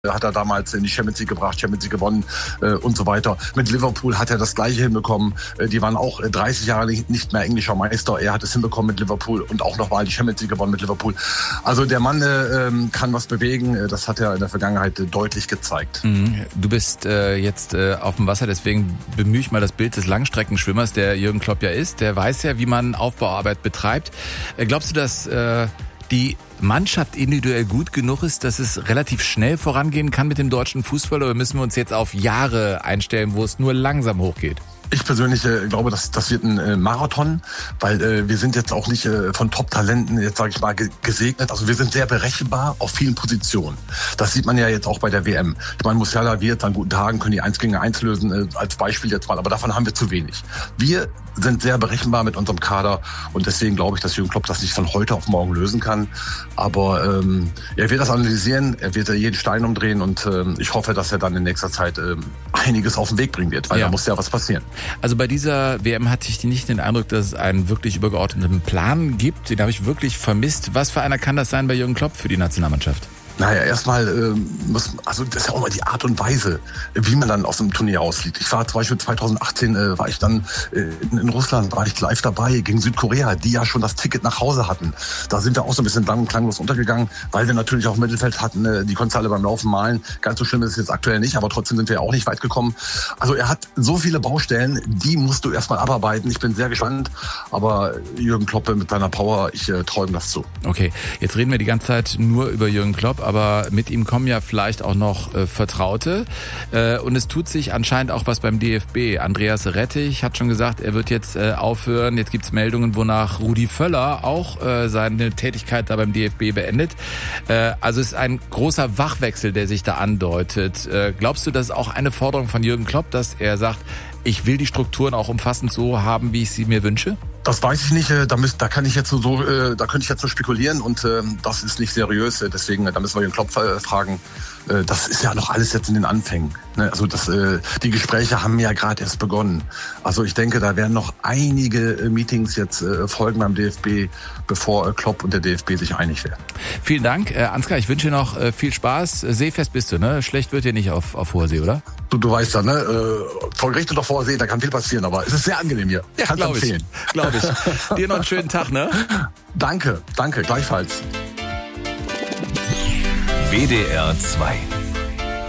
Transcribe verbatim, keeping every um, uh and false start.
Hat er damals in die Champions League gebracht, Champions League gewonnen äh, und so weiter. Mit Liverpool hat er das Gleiche hinbekommen. Äh, die waren auch äh, dreißig Jahre nicht mehr englischer Meister. Er hat es hinbekommen mit Liverpool und auch nochmal die Champions League gewonnen mit Liverpool. Also der Mann äh, kann was bewegen. Das hat er in der Vergangenheit äh, deutlich gezeigt. Mhm. Du bist äh, jetzt äh, auf dem Wasser, deswegen bemühe ich mal das Bild des Langstreckenschwimmers, der Jürgen Klopp ja ist. Der weiß ja, wie man Aufbauarbeit betreibt. Äh, glaubst du, dass äh, die Mannschaft individuell gut genug ist, dass es relativ schnell vorangehen kann mit dem deutschen Fußball, oder müssen wir uns jetzt auf Jahre einstellen, wo es nur langsam hochgeht? Ich persönlich äh, glaube, dass das wird ein äh, Marathon, weil äh, wir sind jetzt auch nicht äh, von Top-Talenten, jetzt sage ich mal, ge- gesegnet. Also wir sind sehr berechenbar auf vielen Positionen. Das sieht man ja jetzt auch bei der W M. Ich meine, Musiala wird an guten Tagen, können die eins gegen eins lösen, äh, als Beispiel jetzt mal, aber davon haben wir zu wenig. Wir sind sehr berechenbar mit unserem Kader und deswegen glaube ich, dass Jürgen Klopp das nicht von heute auf morgen lösen kann. Aber ähm, er wird das analysieren, er wird jeden Stein umdrehen und ähm, ich hoffe, dass er dann in nächster Zeit ähm, einiges auf den Weg bringen wird, weil ja. da muss ja was passieren. Also bei dieser W M hatte ich nicht den Eindruck, dass es einen wirklich übergeordneten Plan gibt. Den habe ich wirklich vermisst. Was für einer kann das sein bei Jürgen Klopp für die Nationalmannschaft? Naja, erstmal ähm, muss, also das ist ja auch mal die Art und Weise, wie man dann aus dem Turnier ausfliegt. Ich war zum Beispiel zweitausendachtzehn, äh, war ich dann äh, in, in Russland, war ich live dabei gegen Südkorea, die ja schon das Ticket nach Hause hatten. Da sind wir auch so ein bisschen lang und klanglos untergegangen, weil wir natürlich auch im Mittelfeld hatten, äh, die konntest du alle beim Laufen malen. Ganz so schlimm ist es jetzt aktuell nicht, aber trotzdem sind wir auch nicht weit gekommen. Also er hat so viele Baustellen, die musst du erstmal abarbeiten. Ich bin sehr gespannt, aber Jürgen Klopp mit seiner Power, ich äh, traue ihm das zu. Okay, jetzt reden wir die ganze Zeit nur über Jürgen Klopp, aber mit ihm kommen ja vielleicht auch noch äh, Vertraute. Äh, und es tut sich anscheinend auch was beim D F B. Andreas Rettich hat schon gesagt, er wird jetzt äh, aufhören. Jetzt gibt's Meldungen, wonach Rudi Völler auch äh, seine Tätigkeit da beim D F B beendet. Äh, also es ist ein großer Wachwechsel, der sich da andeutet. Äh, glaubst du, das ist auch eine Forderung von Jürgen Klopp, dass er sagt, ich will die Strukturen auch umfassend so haben, wie ich sie mir wünsche? Das weiß ich nicht. Da, müsst, da kann ich jetzt so, äh, da könnte ich jetzt so spekulieren und äh, das ist nicht seriös. Deswegen, da müssen wir den Klopp äh, fragen. Äh, das ist ja noch alles jetzt in den Anfängen. Ne? Also das, äh, die Gespräche haben ja gerade erst begonnen. Also ich denke, da werden noch einige äh, Meetings jetzt äh, folgen beim D F B, bevor äh, Klopp und der D F B sich einig werden. Vielen Dank, äh, Ansgar. Ich wünsche dir noch äh, viel Spaß. Seefest bist du, ne? Schlecht wird dir nicht auf, auf hoher See, oder? Du, du weißt ja, ne? Äh, vor Gericht oder vor See, da kann viel passieren, aber es ist sehr angenehm hier. Ja, Kannst glaube ich. Glaube ich. Dir noch einen schönen Tag, ne? Danke, danke, gleichfalls. W D R zwei